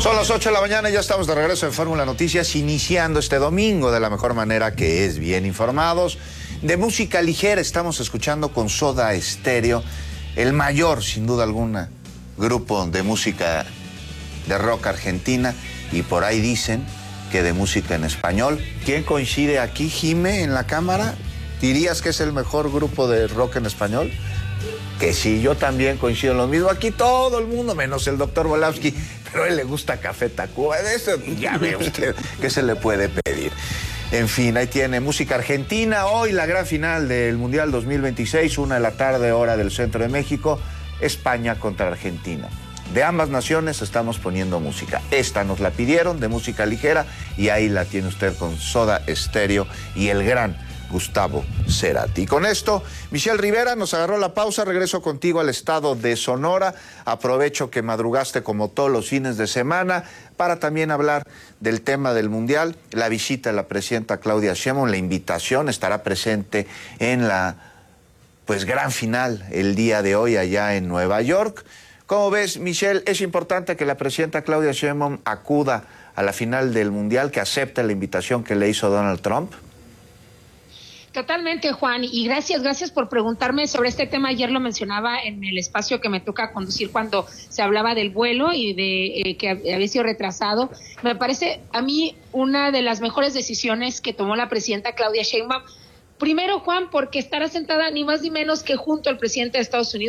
Son las 8 de la mañana y ya estamos de regreso en Fórmula Noticias, iniciando este domingo de la mejor manera, que es bien informados. De música ligera estamos escuchando con Soda Stereo, el mayor, sin duda alguna, grupo de música de rock argentina, y por ahí dicen que de música en español. ¿Quién coincide aquí, Jime, en la cámara? ¿Dirías que es el mejor grupo de rock en español? Que sí, yo también coincido en lo mismo. Aquí todo el mundo, menos el doctor Volavsky, pero a él le gusta Café Tacuba. De eso ya ve usted qué se le puede pedir. En fin, ahí tiene música argentina. Hoy la gran final del Mundial 2026, 1:00 p.m, hora del centro de México. España contra Argentina. De ambas naciones estamos poniendo música. Esta nos la pidieron, de música ligera, y ahí la tiene usted con Soda Stereo y el gran Gustavo Cerati. Y con esto, Michelle Rivera nos agarró la pausa. Regreso contigo al estado de Sonora. Aprovecho que madrugaste como todos los fines de semana para también hablar del tema del Mundial, la visita de la presidenta Claudia Sheinbaum, la invitación, estará presente en la gran final el día de hoy allá en Nueva York. ¿Cómo ves, Michelle? Es importante que la presidenta Claudia Sheinbaum acuda a la final del Mundial, que acepte la invitación que le hizo Donald Trump. Totalmente, Juan, y gracias por preguntarme sobre este tema. Ayer lo mencionaba en el espacio que me toca conducir cuando se hablaba del vuelo y de que había sido retrasado. Me parece a mí una de las mejores decisiones que tomó la presidenta Claudia Sheinbaum. Primero, Juan, porque estará sentada ni más ni menos que junto al presidente de Estados Unidos,